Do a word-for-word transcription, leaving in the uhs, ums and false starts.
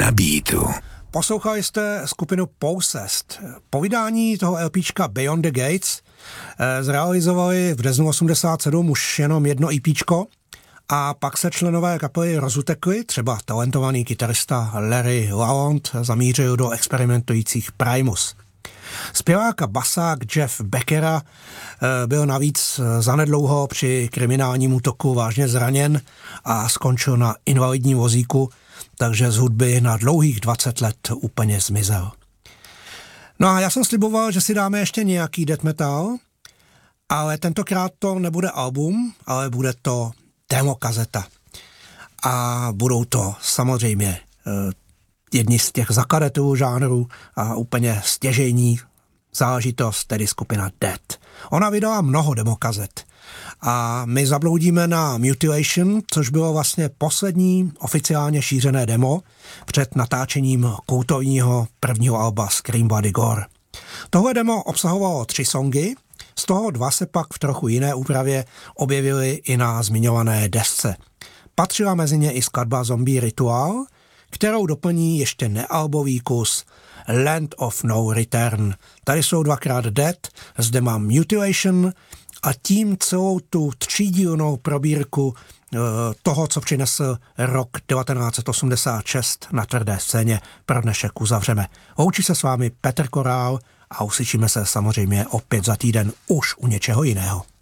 na beatu. Poslouchali jste skupinu Possessed. Po vydání toho LPčka Beyond the Gates eh, zrealizovali v březnu osmdesát sedm už jenom jedno EPčko a pak se členové kapely rozutekli, třeba talentovaný kytarista Larry Lalonde zamířil do experimentujících Primus. Zpěvák a basák Jeff Beckera byl navíc zanedlouho při kriminálním útoku vážně zraněn a skončil na invalidním vozíku, takže z hudby na dlouhých dvacet let úplně zmizel. No a já jsem sliboval, že si dáme ještě nějaký death metal, ale tentokrát to nebude album, ale bude to demokazeta. A budou to samozřejmě jedni z těch zakladatelů žánru a úplně stěžejní záležitost, tedy skupina Death. Ona vydala mnoho demokazet a my zabloudíme na Mutilation, což bylo vlastně poslední oficiálně šířené demo před natáčením kultovního prvního alba Scream Bloody Gore. Tohle demo obsahovalo tři songy, z toho dva se pak v trochu jiné úpravě objevily i na zmiňované desce. Patřila mezi ně i skladba Zombie Ritual, kterou doplní ještě nealbový kus Land of No Return. Tady jsou dvakrát Death, zde mám Mutilation a tím celou tu třídílnou probírku e, toho, co přinesl rok devatenáct osmdesát šest na tvrdé scéně, pro dnešek uzavřeme. Loučí se s vámi Petr Korál a uslyšíme se samozřejmě opět za týden už u něčeho jiného.